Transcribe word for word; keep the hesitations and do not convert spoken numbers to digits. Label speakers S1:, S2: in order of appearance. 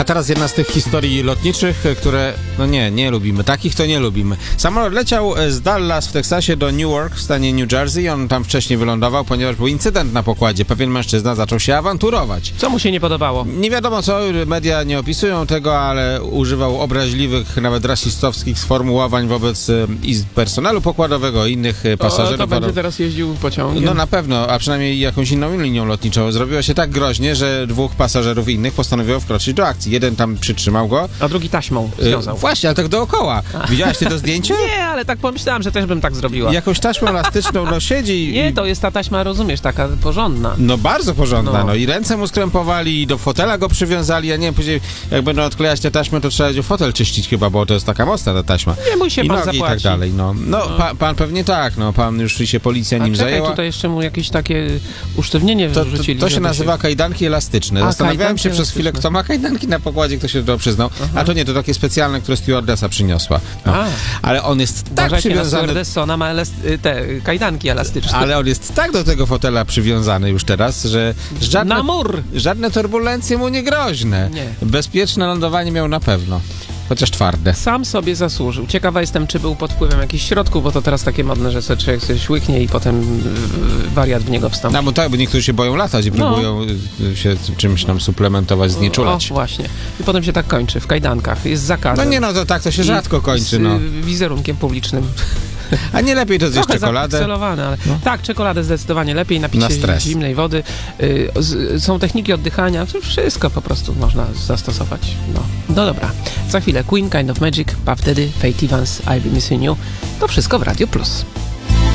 S1: A teraz jedna z tych historii lotniczych, które, no nie, nie lubimy. Takich to nie lubimy. Samolot leciał z Dallas w Teksasie do Newark w stanie New Jersey. On tam wcześniej wylądował, ponieważ był incydent na pokładzie. Pewien mężczyzna zaczął się awanturować.
S2: Co mu się nie podobało?
S1: Nie wiadomo co, media nie opisują tego, ale używał obraźliwych, nawet rasistowskich sformułowań wobec i personelu pokładowego, innych pasażerów.
S2: O, to będzie teraz jeździł pociągiem?
S1: No na pewno, a przynajmniej jakąś inną linią lotniczą. Zrobiło się tak groźnie, że dwóch pasażerów innych postanowiło wkroczyć do akcji. Jeden tam przytrzymał go.
S2: A drugi taśmą związał.
S1: Yy, właśnie, ale tak dookoła. A. Widziałaś ty to zdjęcie?
S2: Nie, ale tak pomyślałam, że też bym tak zrobiła.
S1: Jakąś taśmą elastyczną, no siedzi i...
S2: Nie, to jest ta taśma, rozumiesz, taka porządna.
S1: No bardzo porządna, no.
S2: no.
S1: I ręce mu skrępowali, i do fotela go przywiązali. Ja nie wiem, później jak będą odklejać tę taśmę, to trzeba będzie fotel czyścić chyba, bo to jest taka mocna ta taśma.
S2: Nie mój się
S1: I
S2: pan
S1: nogi
S2: zapłaci.
S1: i tak dalej, no. No,
S2: no.
S1: Pa, pan pewnie tak, no. Pan już się policja nim
S2: A czekaj,
S1: zajęła.
S2: tutaj jeszcze mu jakieś takie usztywnienie
S1: To, to,
S2: wrzucili.
S1: to się nazywa kajdanki elastyczne.
S2: A,
S1: Zastanawiałem
S2: kajdanki
S1: się przez chwilę,
S2: elastyczne.
S1: kto ma kajdanki na pokładzie, kto się do przyznał.
S2: Aha.
S1: A to nie, to takie specjalne, które stewardessa przyniosła. No.
S2: A.
S1: Ale on jest tak
S2: Uważajcie na
S1: przywiązany...
S2: stewardessę, ona ma elast- te kajdanki elastyczne.
S1: Ale on jest tak do tego fotela przywiązany już teraz, że żadne,
S2: Na mur!
S1: żadne turbulencje mu nie groźne.
S2: Nie.
S1: Bezpieczne lądowanie miał na pewno. Chociaż twarde.
S2: Sam sobie zasłużył. Ciekawa jestem, czy był pod wpływem jakichś środków, bo to teraz takie modne, że sobie człowiek sobie śłyknie i potem yy, wariat w niego wstąpi.
S1: No bo tak, bo niektórzy się boją latać i
S2: No.
S1: próbują y, się czymś tam suplementować, znieczulać.
S2: O, właśnie. I potem się tak kończy, w kajdankach. Jest zakazem.
S1: No nie no, to tak to się rzadko kończy,
S2: z,
S1: no.
S2: y, wizerunkiem publicznym.
S1: A nie lepiej to zjeść
S2: Trochę
S1: czekoladę?
S2: zapikselowane, ale
S1: No.
S2: tak, czekoladę zdecydowanie lepiej, napić
S1: Na
S2: się
S1: stres.
S2: zimnej wody. Y, z, są techniki oddychania, to wszystko po prostu można zastosować. No, no dobra. Za chwilę Queen, Kind of Magic, Puff Daddy, Faith Evans, I'll Be Missing You. To wszystko w Radio Plus.